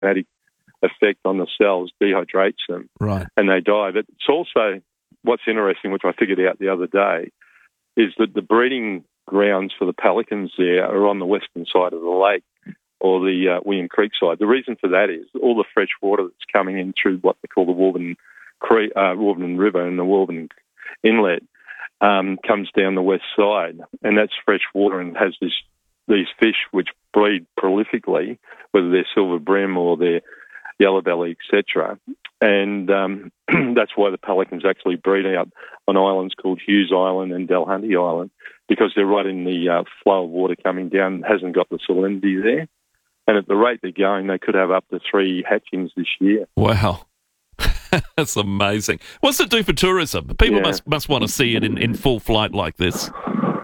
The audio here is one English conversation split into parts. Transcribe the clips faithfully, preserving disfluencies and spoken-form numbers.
enzymatic effect on the cells, dehydrates them, right, and they die. But it's also, what's interesting, which I figured out the other day, is that the breeding grounds for the pelicans there are on the western side of the lake, or the uh, William Creek side. The reason for that is all the fresh water that's coming in through what they call the Warburton, Creek, uh, Warburton River and the Warburton Inlet um, comes down the west side, and that's fresh water and has this these fish which breed prolifically, whether they're silver brim or they're yellow belly, et cetera. And um, that's why the pelicans actually breed out on islands called Hughes Island and Delhunty Island, because they're right in the uh, flow of water coming down, hasn't got the salinity there. And at the rate they're going, they could have up to three hatchings this year. Wow. That's amazing. What's it do for tourism? People yeah. must must want to see it in, in full flight like this.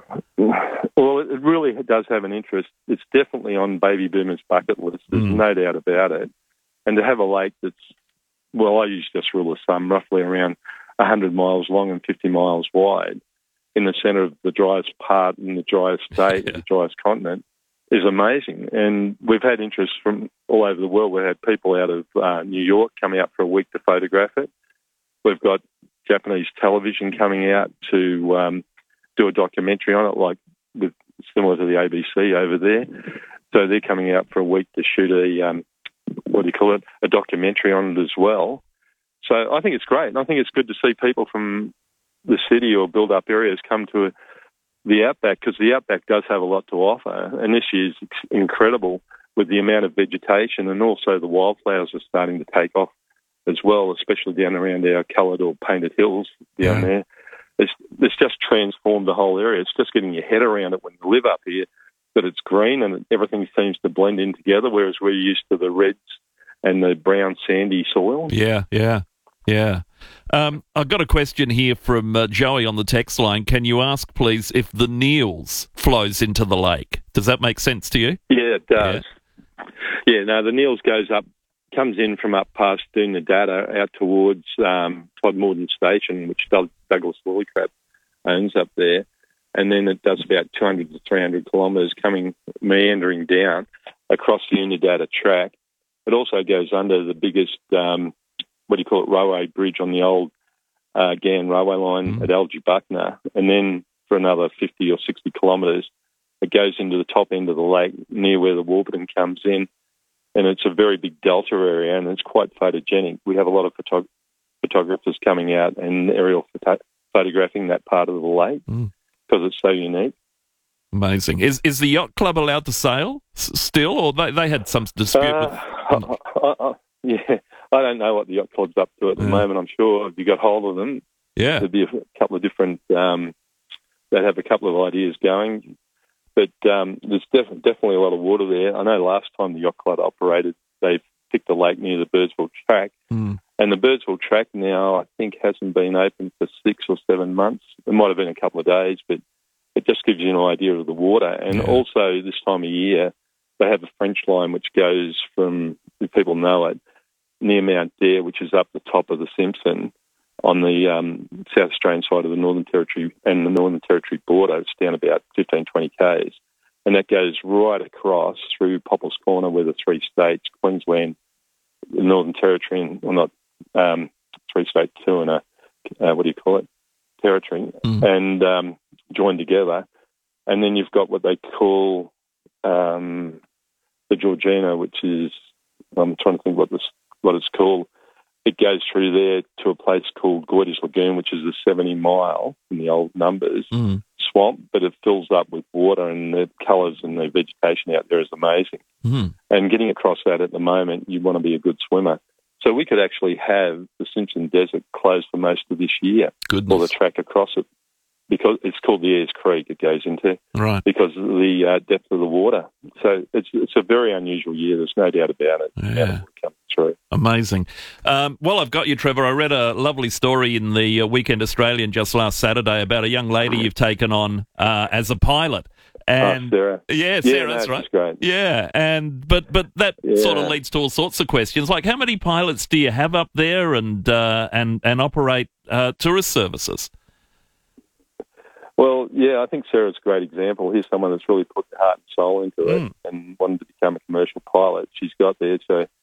Well, it really does have an interest. It's definitely on baby boomers' bucket list. There's mm. no doubt about it. And to have a lake that's, well, I use just rule of thumb, roughly around one hundred miles long and fifty miles wide, in the centre of the driest part in the driest state, yeah. the driest continent, is amazing. And we've had interest from all over the world. We've had people out of uh, New York coming out for a week to photograph it. We've got Japanese television coming out to um, do a documentary on it, like with, similar to the A B C over there. So they're coming out for a week to shoot a, um, what do you call it, a documentary on it as well. So I think it's great. And I think it's good to see people from the city or build-up areas come to a, the outback, because the outback does have a lot to offer. And this year's incredible with the amount of vegetation, and also the wildflowers are starting to take off as well, especially down around our coloured or painted hills down yeah. there. It's, it's just transformed the whole area. It's just getting your head around it when you live up here, that it's green and everything seems to blend in together, whereas we're used to the reds and the brown sandy soil. Yeah, yeah, yeah. Um, I've got a question here from uh, Joey on the text line. Can you ask, please, if the Neils flows into the lake? Does that make sense to you? Yeah, it does. Yeah, yeah no, the Neils goes up, comes in from up past Doonadata out towards um, Todmorden Station, which Doug, Douglas Lillycrab owns up there. And then it does about two hundred to three hundred kilometres coming, meandering down across the Unadata track. It also goes under the biggest, um, what do you call it, railway bridge on the old uh, Gann railway line mm. at Algie Buckner. And then for another fifty or sixty kilometres, it goes into the top end of the lake near where the Warburton comes in. And it's a very big delta area, and it's quite photogenic. We have a lot of photog- photographers coming out and aerial photo- photographing that part of the lake. Mm. Because it's so unique. Amazing. Is is the yacht club allowed to sail s- still, or they they had some dispute uh, with? I, I, I, yeah, I don't know what the yacht club's up to at the yeah. moment. I'm sure if you got hold of them, yeah, there'd be a couple of different. Um, they'd have a couple of ideas going, but um, there's def- definitely a lot of water there. I know last time the yacht club operated, they picked a lake near the Birdsville track. Mm. And the Birdsville track now, I think, hasn't been open for six or seven months. It might have been a couple of days, but it just gives you an idea of the water. And yeah. also, this time of year, they have a French line which goes from, if people know it, near Mount Dare, which is up the top of the Simpson, on the um, South Australian side of the Northern Territory and the Northern Territory border. It's down about fifteen, twenty kays. And that goes right across through Popple's Corner, where the three states, Queensland, the Northern Territory, and, well, not Um, three state two and a uh, what do you call it territory mm. and um, joined together, and then you've got what they call um, the Georgina, which is I'm trying to think what this what it's called. It goes through there to a place called Goyder's Lagoon, which is a seventy mile in the old numbers mm. swamp, but it fills up with water, and the colours and the vegetation out there is amazing. Mm. And getting across that at the moment, you want to be a good swimmer. So we could actually have the Simpson Desert closed for most of this year, Goodness. or the track across it, because it's called the Ayers Creek. It goes into right because of the uh, depth of the water. So it's it's a very unusual year. There's no doubt about it. Yeah, come through. Amazing. Um, well, I've got you, Trevor. I read a lovely story in the uh, Weekend Australian just last Saturday about a young lady you've taken on uh, as a pilot. And oh, Sarah. Yeah, Sarah, yeah, no, that's right. Great. Yeah, and but but that yeah. sort of leads to all sorts of questions, like how many pilots do you have up there and uh, and and operate uh, tourist services? Well, yeah, I think Sarah's a great example. Here's someone that's really put their heart and soul into it mm. and wanted to become a commercial pilot. She's got there, so